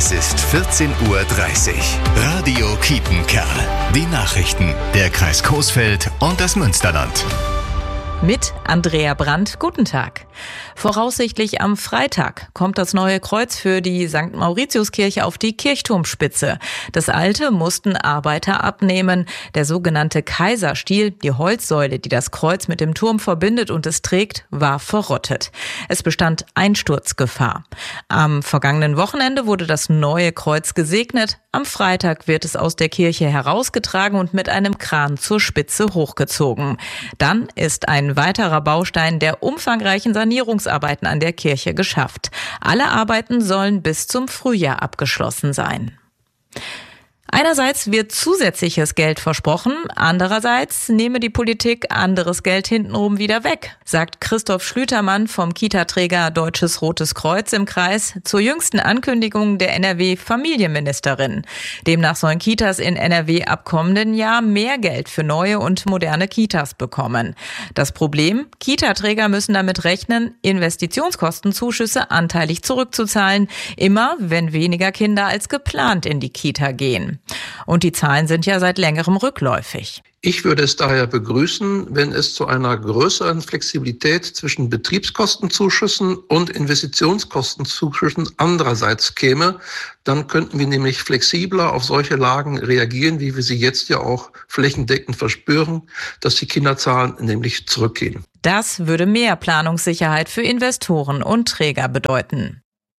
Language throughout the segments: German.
Es ist 14:30 Uhr. Radio Kiepenkerl. Die Nachrichten der Kreis Coesfeld und das Münsterland. Mit Andrea Brandt, guten Tag. Voraussichtlich am Freitag kommt das neue Kreuz für die St. Mauritiuskirche auf die Kirchturmspitze. Das alte mussten Arbeiter abnehmen. Der sogenannte Kaiserstiel, die Holzsäule, die das Kreuz mit dem Turm verbindet und es trägt, war verrottet. Es bestand Einsturzgefahr. Am vergangenen Wochenende wurde das neue Kreuz gesegnet. Am Freitag wird es aus der Kirche herausgetragen und mit einem Kran zur Spitze hochgezogen. Dann ist ein weiterer Baustein der umfangreichen Sanierungsarbeiten an der Kirche geschafft. Alle Arbeiten sollen bis zum Frühjahr abgeschlossen sein. Einerseits wird zusätzliches Geld versprochen, andererseits nehme die Politik anderes Geld hintenrum wieder weg, sagt Christoph Schlütermann vom Kita-Träger Deutsches Rotes Kreuz im Kreis zur jüngsten Ankündigung der NRW-Familienministerin. Demnach sollen Kitas in NRW ab kommenden Jahr mehr Geld für neue und moderne Kitas bekommen. Das Problem? Kita-Träger müssen damit rechnen, Investitionskostenzuschüsse anteilig zurückzuzahlen, immer wenn weniger Kinder als geplant in die Kita gehen. Und die Zahlen sind ja seit längerem rückläufig. Ich würde es daher begrüßen, wenn es zu einer größeren Flexibilität zwischen Betriebskostenzuschüssen und Investitionskostenzuschüssen andererseits käme. Dann könnten wir nämlich flexibler auf solche Lagen reagieren, wie wir sie jetzt ja auch flächendeckend verspüren, dass die Kinderzahlen nämlich zurückgehen. Das würde mehr Planungssicherheit für Investoren und Träger bedeuten.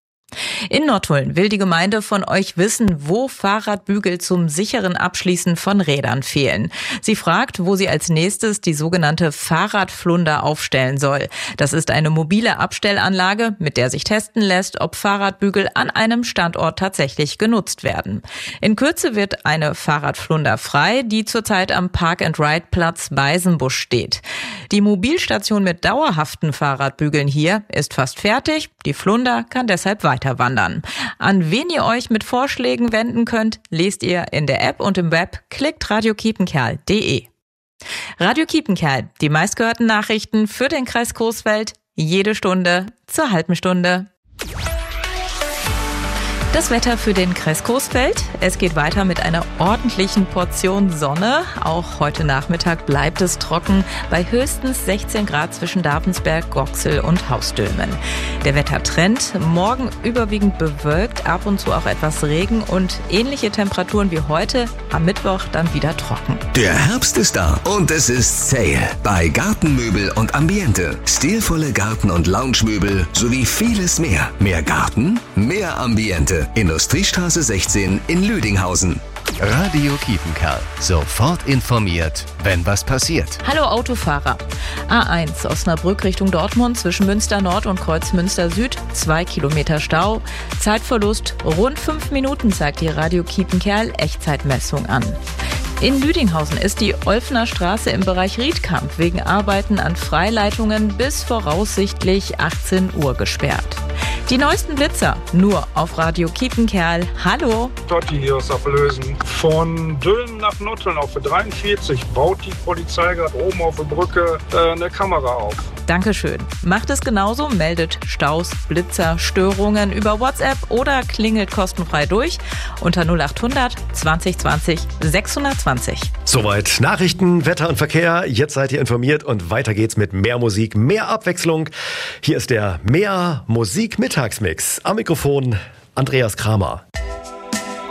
In Nottuln will die Gemeinde von euch wissen, wo Fahrradbügel zum sicheren Abschließen von Rädern fehlen. Sie fragt, wo sie als nächstes die sogenannte Fahrradflunder aufstellen soll. Das ist eine mobile Abstellanlage, mit der sich testen lässt, ob Fahrradbügel an einem Standort tatsächlich genutzt werden. In Kürze wird eine Fahrradflunder frei, die zurzeit am Park-and-Ride-Platz Beisenbusch steht. Die Mobilstation mit dauerhaften Fahrradbügeln hier ist fast fertig. Die Flunder kann deshalb weiter wandern. An wen ihr euch mit Vorschlägen wenden könnt, lest ihr in der App und im Web. Klickt radiokiepenkerl.de. Radio Kiepenkerl, die meistgehörten Nachrichten für den Kreis Coesfeld, jede Stunde zur halben Stunde. Das Wetter für den Kreis Coesfeld. Es geht weiter mit einer ordentlichen Portion Sonne. Auch heute Nachmittag bleibt es trocken bei höchstens 16 Grad zwischen Davensberg, Goxel und Hausdülmen. Der Wettertrend: morgen überwiegend bewölkt, ab und zu auch etwas Regen und ähnliche Temperaturen wie heute, am Mittwoch dann wieder trocken. Der Herbst ist da und es ist Sale bei Gartenmöbel und Ambiente. Stilvolle Garten- und Loungemöbel sowie vieles mehr. Mehr Garten, mehr Ambiente. Industriestraße 16 in Lüdinghausen. Radio Kiepenkerl. Sofort informiert, wenn was passiert. Hallo Autofahrer. A1 Osnabrück Richtung Dortmund zwischen Münster Nord und Kreuzmünster Süd. 2 Kilometer Stau. Zeitverlust rund 5 Minuten, zeigt die Radio Kiepenkerl Echtzeitmessung an. In Lüdinghausen ist die Olfener Straße im Bereich Riedkamp wegen Arbeiten an Freileitungen bis voraussichtlich 18 Uhr gesperrt. Die neuesten Blitzer nur auf Radio Kiepenkerl. Hallo! Totti hier aus Ablösen. Von Dülmen nach Nottuln auf der 43 baut die Polizei gerade oben auf der Brücke eine Kamera auf. Dankeschön. Macht es genauso, meldet Staus, Blitzer, Störungen über WhatsApp oder klingelt kostenfrei durch unter 0800 20 20 620. Soweit Nachrichten, Wetter und Verkehr. Jetzt seid ihr informiert und weiter geht's mit mehr Musik, mehr Abwechslung. Hier ist der Mehr Musik Mittagsmix. Am Mikrofon Andreas Kramer.